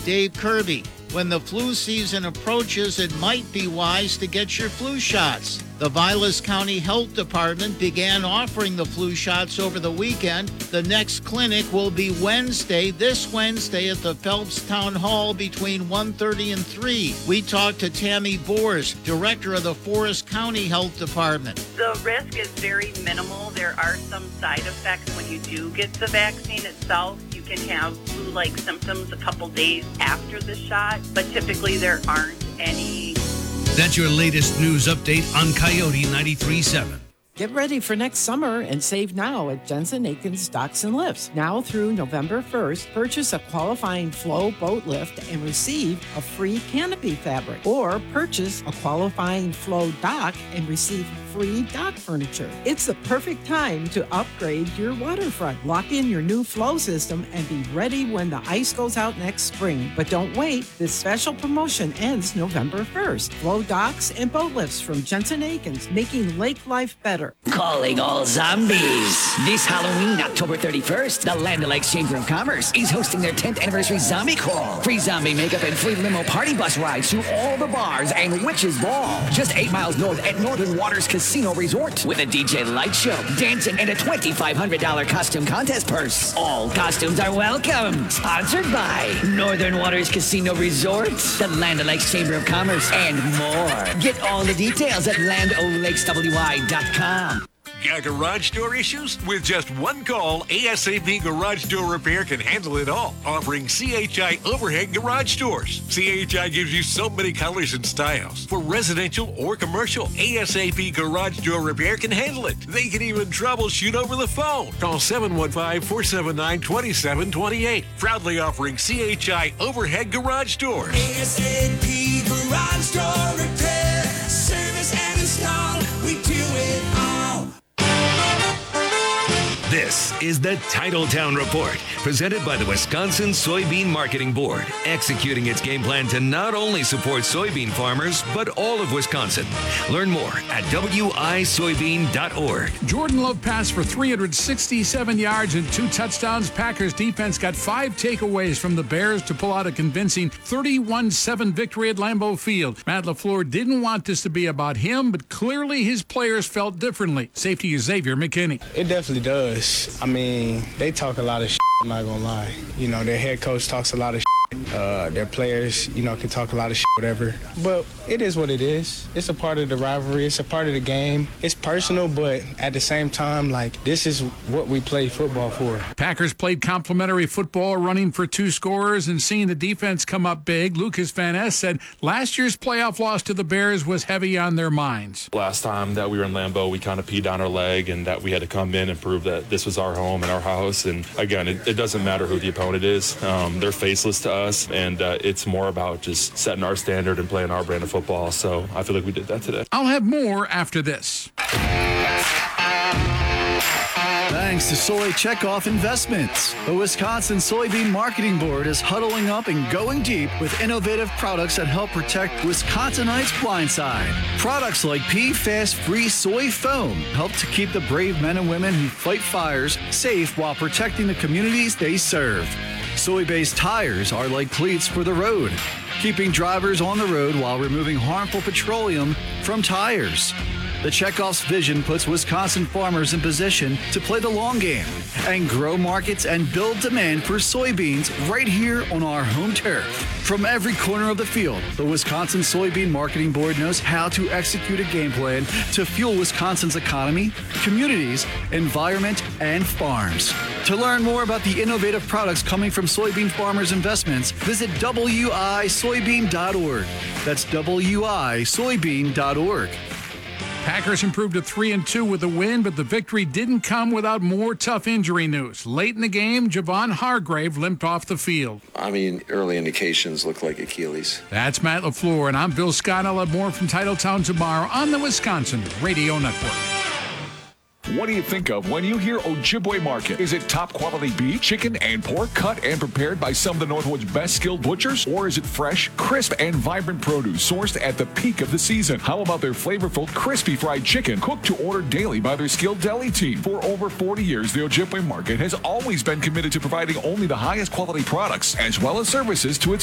Dave Kirby. When the flu season approaches, it might be wise to get your flu shots. The Vilas County Health Department began offering the flu shots over the weekend. The next clinic will be this Wednesday at the Phelps Town Hall between 1:30 and 3. We talked to Tammy Boers, director of the Forest County Health Department. The risk is very minimal. There are some side effects when you do get the vaccine itself. You can have flu-like symptoms a couple days after the shot, but typically there aren't any. That's your latest news update on Coyote 93.7. Get ready for next summer and save now at Jensen Aikens Docks and Lifts. Now through November 1st, purchase a qualifying Flow boat lift and receive a free canopy fabric. Or purchase a qualifying Flow dock and receive free dock furniture. It's the perfect time to upgrade your waterfront. Lock in your new Flow system and be ready when the ice goes out next spring. But don't wait. This special promotion ends November 1st. Flow docks and boat lifts from Jensen Aikens, making lake life better. Calling all zombies. This Halloween, October 31st, the Land O'Lakes Chamber of Commerce is hosting their 10th anniversary zombie crawl. Free zombie makeup and free limo party bus rides to all the bars and Witches Ball. Just 8 miles north at Northern Waters Casino Resort with a DJ light show, dancing, and a $2,500 costume contest purse. All costumes are welcome. Sponsored by Northern Waters Casino Resort, the Land O'Lakes Chamber of Commerce, and more. Get all the details at landolakeswy.com. Got garage door issues? With just one call, ASAP Garage Door Repair can handle it all, offering CHI overhead garage doors. CHI gives you so many colors and styles. For residential or commercial, ASAP Garage Door Repair can handle it. They can even troubleshoot over the phone. Call 715-479-2728. Proudly offering CHI overhead garage doors. ASAP Garage Door Repair. Service and install. We do it all. This is the Titletown Report, presented by the Wisconsin Soybean Marketing Board, executing its game plan to not only support soybean farmers, but all of Wisconsin. Learn more at wisoybean.org. Jordan Love passed for 367 yards and 2 touchdowns. Packers defense got 5 takeaways from the Bears to pull out a convincing 31-7 victory at Lambeau Field. Matt LaFleur didn't want this to be about him, but clearly his players felt differently. Safety Xavier McKinney. It definitely does. I mean, they talk a lot of shit, I'm not going to lie. You know, their head coach talks a lot of shit. Their players, can talk a lot of shit, whatever. But it is what it is. It's a part of the rivalry. It's a part of the game. It's personal, but at the same time, this is what we play football for. Packers played complimentary football, running for 2 scorers and seeing the defense come up big. Lucas Van Ness said last year's playoff loss to the Bears was heavy on their minds. Last time that we were in Lambeau, we kind of peed on our leg and that we had to come in and prove that this was our home and our house. And again, it doesn't matter who the opponent is. They're faceless to us, and it's more about just setting our standard and playing our brand of football. So I feel like we did that today. I'll have more after this. Thanks to Soy Checkoff Investments. The Wisconsin Soybean Marketing Board is huddling up and going deep with innovative products that help protect Wisconsinites' blind side. Products like PFAS-free soy foam help to keep the brave men and women who fight fires safe while protecting the communities they serve. Soy-based tires are like cleats for the road, keeping drivers on the road while removing harmful petroleum from tires. The Checkoff's vision puts Wisconsin farmers in position to play the long game and grow markets and build demand for soybeans right here on our home turf. From every corner of the field, the Wisconsin Soybean Marketing Board knows how to execute a game plan to fuel Wisconsin's economy, communities, environment, and farms. To learn more about the innovative products coming from soybean farmers' investments, visit wisoybean.org. That's wisoybean.org. Packers improved to 3-2 with a win, but the victory didn't come without more tough injury news. Late in the game, Javon Hargrave limped off the field. Early indications look like Achilles. That's Matt LaFleur, and I'm Bill Scott. I'll have more from Titletown tomorrow on the Wisconsin Radio Network. What do you think of when you hear Ojibwe Market? Is it top quality beef, chicken, and pork cut and prepared by some of the Northwood's best skilled butchers? Or is it fresh, crisp, and vibrant produce sourced at the peak of the season? How about their flavorful, crispy fried chicken cooked to order daily by their skilled deli team? For over 40 years, the Ojibwe Market has always been committed to providing only the highest quality products as well as services to its